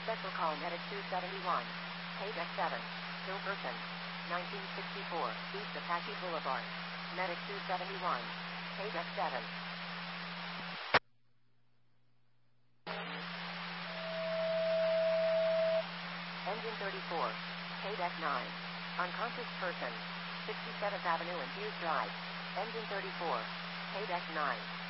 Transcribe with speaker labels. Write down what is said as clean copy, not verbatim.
Speaker 1: Special call Medic 271. Paydeck 7. Still person. 1964. East Apache Boulevard. Medic 271. Paydeck 7. Engine 34. Paydeck 9. Unconscious person. 67th Avenue and Hughes Drive. Engine 34. Paydeck 9.